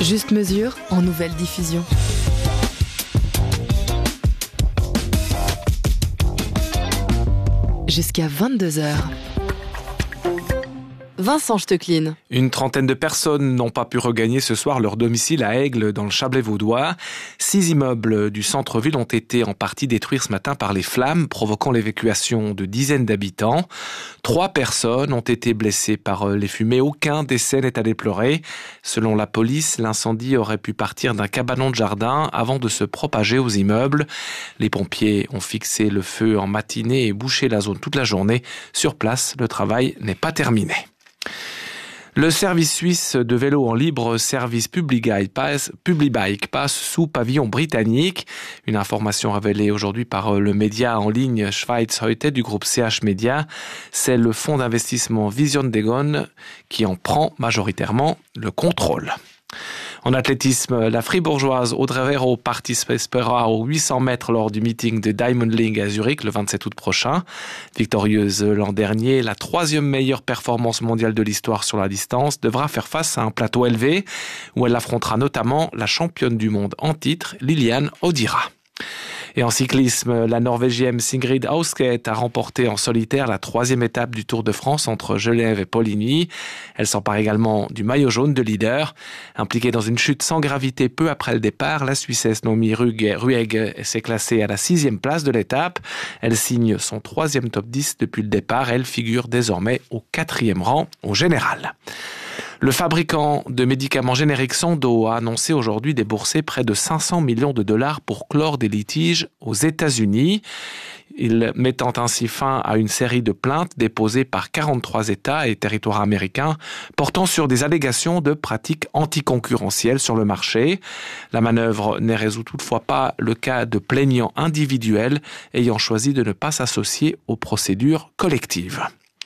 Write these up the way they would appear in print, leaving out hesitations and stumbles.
Juste mesure en nouvelle diffusion. Jusqu'à 22h. Vincent Stecklin. Une trentaine de personnes n'ont pas pu regagner ce soir leur domicile à Aigle, dans le Chablais vaudois. 6 immeubles du centre-ville ont été en partie détruits ce matin par les flammes, provoquant l'évacuation de dizaines d'habitants. 3 personnes ont été blessées par les fumées. Aucun décès n'est à déplorer. Selon la police, l'incendie aurait pu partir d'un cabanon de jardin avant de se propager aux immeubles. Les pompiers ont fixé le feu en matinée et bouché la zone toute la journée. Sur place, le travail n'est pas terminé. Le service suisse de vélo en libre service Publibike passe sous pavillon britannique. Une information révélée aujourd'hui par le média en ligne Schweiz Heute du groupe CH Media. C'est le fonds d'investissement Vision Degon qui en prend majoritairement le contrôle. En athlétisme, la fribourgeoise Audrey Vero participera aux 800 mètres lors du meeting de Diamond League à Zurich le 27 août prochain. Victorieuse l'an dernier, la 3e meilleure performance mondiale de l'histoire sur la distance devra faire face à un plateau élevé où elle affrontera notamment la championne du monde en titre, Liliane Audira. Et en cyclisme, la Norvégienne Sigrid Hausket a remporté en solitaire la 3e étape du Tour de France entre Genève et Poligny. Elle s'empare également du maillot jaune de leader. Impliquée dans une chute sans gravité peu après le départ, la Suissesse Nomi Rueg s'est classée à la 6e place de l'étape. Elle signe son 3e top 10 depuis le départ. Elle figure désormais au 4e rang au général. Le fabricant de médicaments génériques Sandoz a annoncé aujourd'hui débourser près de 500 millions de dollars pour clore des litiges aux États-Unis. Il mettant ainsi fin à une série de plaintes déposées par 43 États et territoires américains portant sur des allégations de pratiques anticoncurrentielles sur le marché. La manœuvre ne résout toutefois pas le cas de plaignants individuels ayant choisi de ne pas s'associer aux procédures collectives.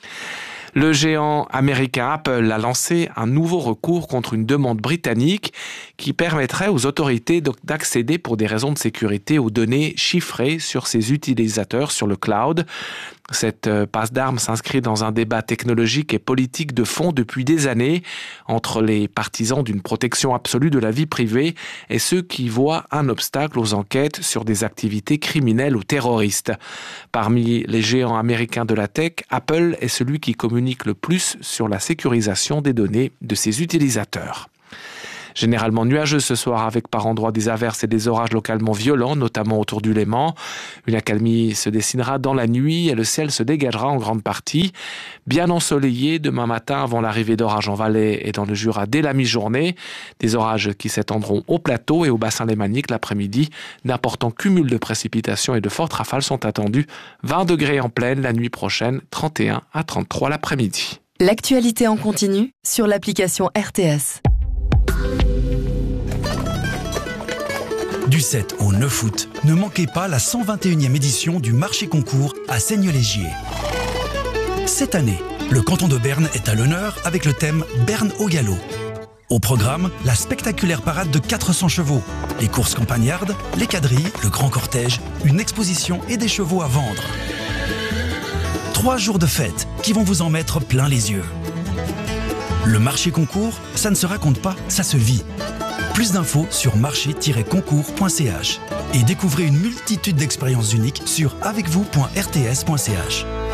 Le géant américain Apple a lancé un nouveau recours contre une demande britannique qui permettrait aux autorités d'accéder pour des raisons de sécurité aux données chiffrées sur ses utilisateurs sur le cloud. Cette passe d'armes s'inscrit dans un débat technologique et politique de fond depuis des années entre les partisans d'une protection absolue de la vie privée et ceux qui voient un obstacle aux enquêtes sur des activités criminelles ou terroristes. Parmi les géants américains de la tech, Apple est celui qui communique le plus sur la sécurisation des données de ses utilisateurs. Généralement nuageux ce soir avec par endroits des averses et des orages localement violents, notamment autour du Léman. Une accalmie se dessinera dans la nuit et le ciel se dégagera en grande partie. Bien ensoleillé demain matin avant l'arrivée d'orages en Valais et dans le Jura dès la mi-journée. Des orages qui s'étendront au plateau et au bassin lémanique l'après-midi. D'importants cumuls de précipitations et de fortes rafales sont attendus. 20 degrés en pleine la nuit prochaine, 31 à 33 l'après-midi. L'actualité en continu sur l'application RTS. Du 7 au 9 août, ne manquez pas la 121e édition du marché concours à Seignelay-Gier. Cette année, le canton de Berne est à l'honneur avec le thème Berne au galop. Au programme, la spectaculaire parade de 400 chevaux, les courses campagnardes, les quadrilles, le grand cortège, une exposition et des chevaux à vendre. 3 jours de fête qui vont vous en mettre plein les yeux. Le marché concours, ça ne se raconte pas, ça se vit. Plus d'infos sur marché-concours.ch et découvrez une multitude d'expériences uniques sur avecvous.rts.ch.